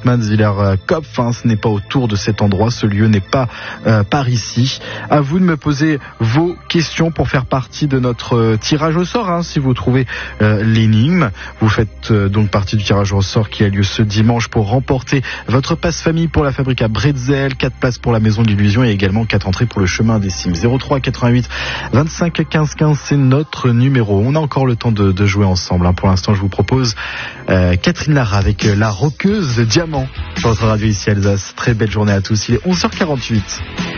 Wattmannswiller-Kopf. Ce n'est pas autour de cet endroit, ce lieu n'est pas par ici. À vous de me poser vos questions pour faire partie de notre tirage au sort. Si vous trouvez l'énigme, vous faites donc partie du tirage au sort qui a lieu ce dimanche pour remporter votre passe famille pour la fabrique à Bretzel, 4 places pour la Maison de l'Illusion et également 4 entrées pour le chemin des Cimes. 03 88 25 15 15, c'est notre numéro. On a encore le temps de jouer ensemble. Pour l'instant, je vous propose Catherine Lara avec la roqueuse de Diamant sur votre radio ici Alsace. Très belle journée à tous. Il est 11h48.